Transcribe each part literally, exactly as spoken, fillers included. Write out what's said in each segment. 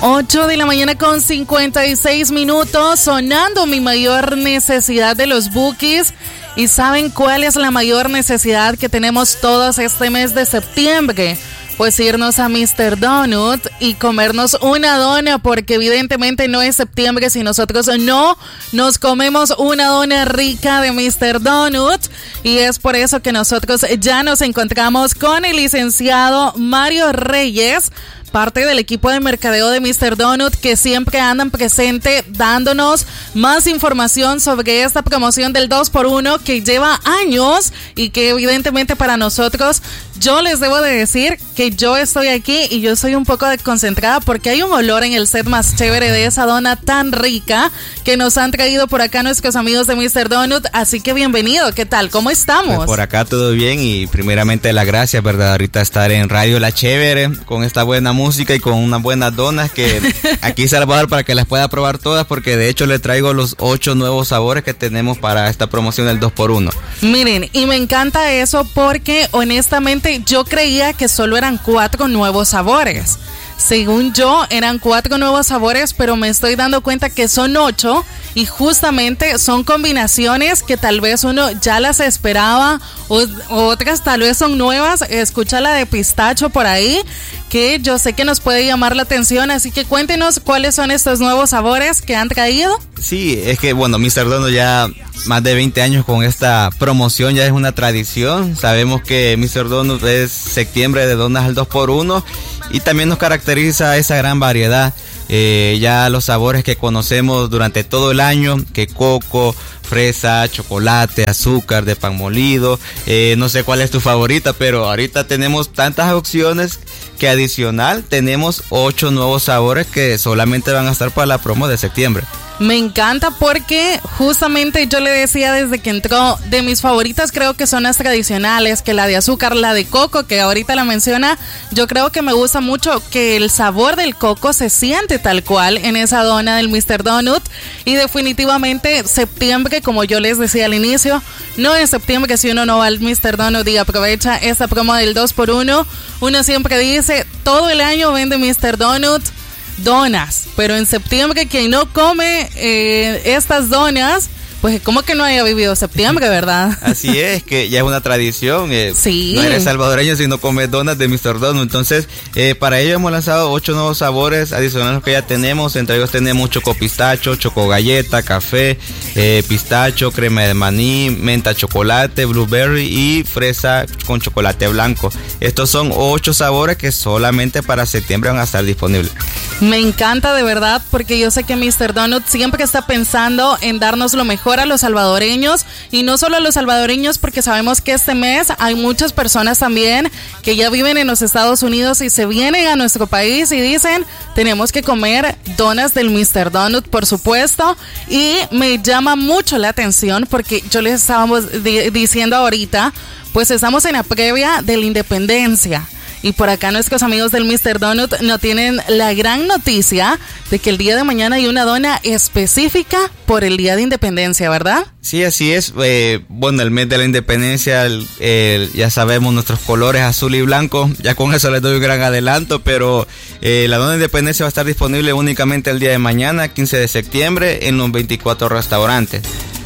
ocho de la mañana con cincuenta y seis minutos, sonando Mi Mayor Necesidad de los Bukis. ¿Y saben cuál es la mayor necesidad que tenemos todos este mes de septiembre? Pues irnos a míster Donut y comernos una dona, porque evidentemente no es septiembre si nosotros no nos comemos una dona rica de míster Donut. Y es por eso que nosotros ya nos encontramos con el licenciado Mario Reyes, parte del equipo de mercadeo de míster Donut, que siempre andan presente dándonos más información sobre esta promoción del dos por uno que lleva años y que evidentemente para nosotros, yo les debo de decir que yo estoy aquí y yo soy un poco desconcentrada porque hay un olor en el set más chévere de esa dona tan rica que nos han traído por acá nuestros amigos de míster Donut. Así que bienvenido, ¿qué tal? ¿Cómo estamos? Pues por acá todo bien y primeramente las gracias, ¿verdad? Ahorita estar en Radio La Chévere con esta buena música y con unas buenas donas que aquí se las voy a dar para que las pueda probar todas, porque de hecho les traigo los ocho nuevos sabores que tenemos para esta promoción del dos por uno. Miren, y me encanta eso porque honestamente yo creía que solo eran cuatro nuevos sabores. Según yo, eran cuatro nuevos sabores, pero me estoy dando cuenta que son ocho y justamente son combinaciones que tal vez uno ya las esperaba o, o otras tal vez son nuevas. Escucha la de pistacho por ahí, que yo sé que nos puede llamar la atención, así que cuéntenos cuáles son estos nuevos sabores que han traído. Sí, es que bueno, míster Donut ya más de veinte años con esta promoción, ya es una tradición. Sabemos que míster Donut es septiembre de donas al dos por uno y también nos caracteriza esa gran variedad. Eh, ya los sabores que conocemos durante todo el año, que coco, fresa, chocolate, azúcar, de pan molido, eh, no sé cuál es tu favorita, pero ahorita tenemos tantas opciones que adicional tenemos ocho nuevos sabores que solamente van a estar para la promo de septiembre. Me encanta porque justamente yo le decía desde que entró, de mis favoritas creo que son las tradicionales, que la de azúcar, la de coco, que ahorita la menciona, yo creo que me gusta mucho que el sabor del coco se siente tal cual en esa dona del míster Donut. Y definitivamente septiembre, como yo les decía al inicio, no es septiembre si uno no va al míster Donut y aprovecha esta promo del dos por uno. Uno siempre dice, todo el año vende míster Donut donas, pero en septiembre quien no come eh, estas donas, pues como que no haya vivido septiembre, ¿verdad? Así es, que ya es una tradición. Eh, sí. No eres salvadoreño si no comes donas de míster Donut. Entonces, eh, para ello hemos lanzado ocho nuevos sabores adicionales a los que ya tenemos. Entre ellos tenemos choco pistacho, choco galleta, café, eh, pistacho, crema de maní, menta chocolate, blueberry y fresa con chocolate blanco. Estos son ocho sabores que solamente para septiembre van a estar disponibles. Me encanta de verdad porque yo sé que míster Donut siempre está pensando en darnos lo mejor a los salvadoreños, y no solo a los salvadoreños, porque sabemos que este mes hay muchas personas también que ya viven en los Estados Unidos y se vienen a nuestro país y dicen, tenemos que comer donas del míster Donut, por supuesto. Y me llama mucho la atención porque yo les estábamos di- diciendo ahorita, pues estamos en la previa de la independencia. Y por acá nuestros amigos del míster Donut nos tienen la gran noticia de que el día de mañana hay una dona específica por el Día de Independencia, ¿verdad? Sí, así es. Eh, bueno, el mes de la Independencia, el, el, ya sabemos nuestros colores azul y blanco. Ya con eso les doy un gran adelanto, pero eh, la dona de Independencia va a estar disponible únicamente el día de mañana, quince de septiembre, en los veinticuatro restaurantes.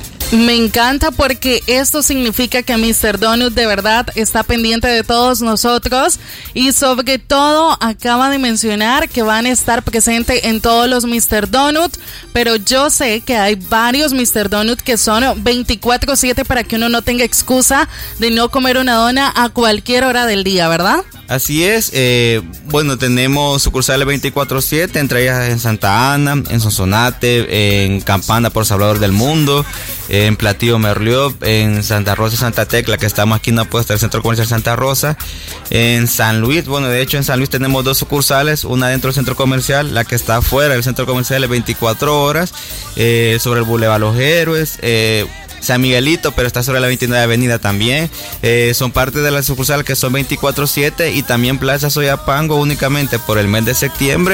Me encanta porque esto significa que míster Donut de verdad está pendiente de todos nosotros y sobre todo acaba de mencionar que van a estar presentes en todos los míster Donut, pero yo sé que hay varios míster Donut que son veinticuatro siete para que uno no tenga excusa de no comer una dona a cualquier hora del día, ¿verdad? Así es, eh, bueno, tenemos sucursales veinticuatro siete, entre ellas en Santa Ana, en Sonsonate, en Campana por Salvador del Mundo, en Platillo Merliot, en Santa Rosa, Santa Tecla, que estamos aquí en la puesta del Centro Comercial Santa Rosa, en San Luis. Bueno, de hecho en San Luis tenemos dos sucursales, una dentro del centro comercial, la que está fuera del centro comercial es veinticuatro horas, eh, sobre el Boulevard Los Héroes, eh, San Miguelito, pero está sobre la veintinueve Avenida también. Eh, son parte de la sucursal que son veinticuatro siete, y también Plaza Soyapango únicamente por el mes de septiembre.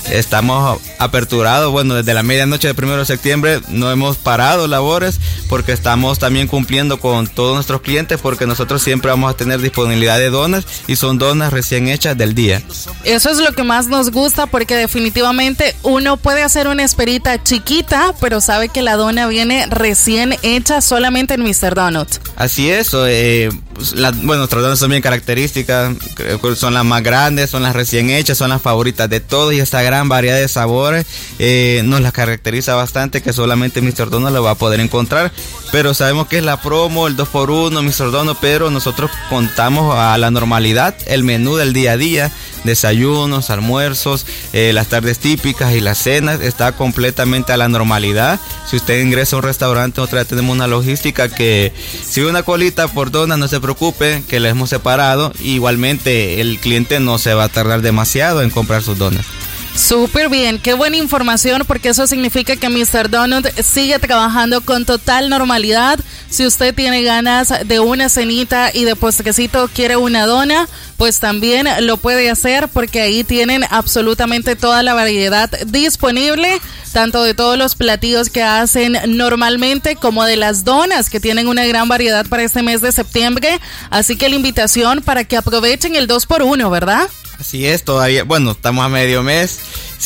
estamos aperturados, bueno, desde la medianoche del primero de septiembre no hemos parado labores porque estamos también cumpliendo con todos nuestros clientes, porque nosotros siempre vamos a tener disponibilidad de donas y son donas recién hechas del día. Eso es lo que más nos gusta, porque definitivamente uno puede hacer una esperita chiquita, pero sabe que la dona viene recién hecha solamente en mister Donut. Así es, eh, la, bueno, nuestras donas son bien características, son las más grandes, son las recién hechas, son las favoritas de todos, y esta gran variedad de sabores eh, nos las caracteriza bastante, que solamente mister Donut lo va a poder encontrar. Pero sabemos que es la promo, el dos por uno, mister Donut, pero nosotros contamos a la normalidad el menú del día a día, desayunos, almuerzos, eh, las tardes típicas y las cenas, está completamente a la normalidad. Si usted ingresa a un restaurante, nosotros tenemos una logística que si ve una colita por dona, no se preocupe, que la hemos separado. Igualmente el cliente no se va a tardar demasiado en comprar sus donas. Súper bien, qué buena información, porque eso significa que mister Donut sigue trabajando con total normalidad. Si usted tiene ganas de una cenita y de postrecito quiere una dona, pues también lo puede hacer, porque ahí tienen absolutamente toda la variedad disponible, tanto de todos los platillos que hacen normalmente como de las donas, que tienen una gran variedad para este mes de septiembre. Así que la invitación para que aprovechen el dos por uno, ¿verdad? Así es, todavía, bueno, estamos a medio mes.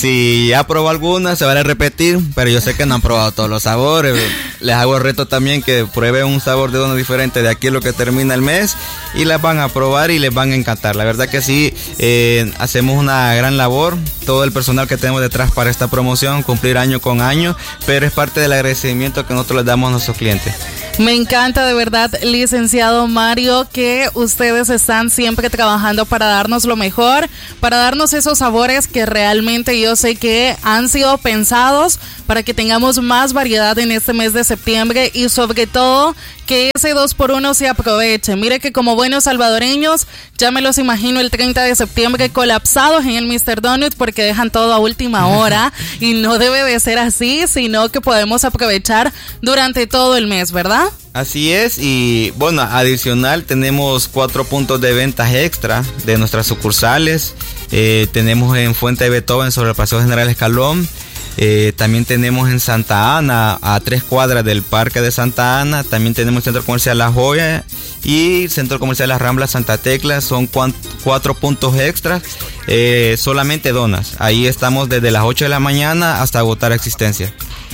Si ya probó alguna, se van a repetir, pero yo sé que no han probado todos los sabores. Les hago el reto también que prueben un sabor de dona diferente de aquí a lo que termina el mes, y las van a probar y les van a encantar. La verdad que sí, eh, hacemos una gran labor, todo el personal que tenemos detrás para esta promoción, cumplir año con año, pero es parte del agradecimiento que nosotros les damos a nuestros clientes. Me encanta de verdad, licenciado Mario, que ustedes están siempre trabajando para darnos lo mejor, para darnos esos sabores que realmente yo sé que han sido pensados para que tengamos más variedad en este mes de septiembre, y sobre todo que ese dos por uno se aproveche. Mire que como buenos salvadoreños ya me los imagino el treinta de septiembre colapsados en el mister Donut, porque dejan todo a última hora y no debe de ser así, sino que podemos aprovechar durante todo el mes, ¿verdad? Así es, y bueno, adicional tenemos cuatro puntos de ventas extra de nuestras sucursales. Eh, tenemos en Fuente de Beethoven sobre el Paseo General Escalón. Eh, también tenemos en Santa Ana, a tres cuadras del Parque de Santa Ana. También tenemos el Centro Comercial La Joya y Centro Comercial Las Ramblas Santa Tecla. Son cuant- cuatro puntos extras, eh, solamente donas. Ahí estamos desde las ocho de la mañana hasta agotar existencia.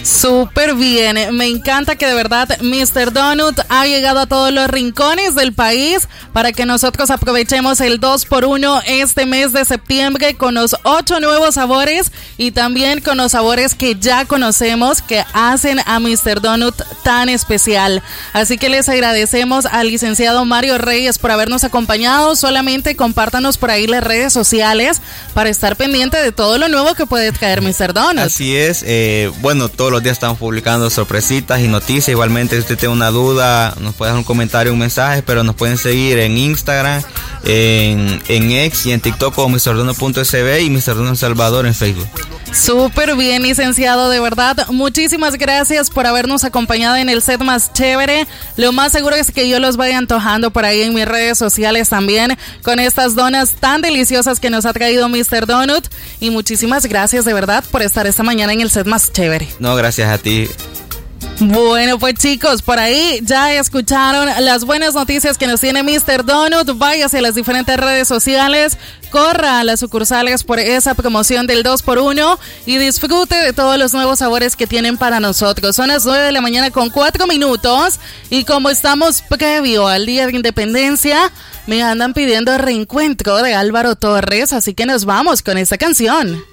Súper bien, me encanta que de verdad mister Donut ha llegado a todos los rincones del país para que nosotros aprovechemos el dos por uno este mes de septiembre con los ocho nuevos sabores y también con los sabores que ya conocemos que hacen a mister Donut tan especial. Así que les agradecemos al licenciado Mario Reyes por habernos acompañado. Solamente compártanos por ahí las redes sociales para estar pendiente de todo lo nuevo que puede traer mister Donut. Así es, eh, bueno, todos los días estamos publicando sorpresitas y noticias. Igualmente, si usted tiene una duda, nos puede dejar un comentario, un mensaje, pero nos pueden seguir en Instagram, en, en X y en TikTok como mister Donut punto S B y mister Donut Salvador en Facebook. Súper bien, licenciado, de verdad, muchísimas gracias por habernos acompañado en el set más chévere. Lo más seguro es que yo los vaya antojando por ahí en mis redes sociales también con estas donas tan deliciosas que nos ha traído mister Donut, y muchísimas gracias de verdad por estar esta mañana en el set más chévere. No, gracias a ti. Bueno, pues chicos, por ahí ya escucharon las buenas noticias que nos tiene mister Donut. Váyase a las diferentes redes sociales, corra a las sucursales por esa promoción del dos por uno y disfrute de todos los nuevos sabores que tienen para nosotros. Son las nueve de la mañana con cuatro minutos y como estamos previo al Día de Independencia, me andan pidiendo reencuentro de Álvaro Torres, así que nos vamos con esta canción.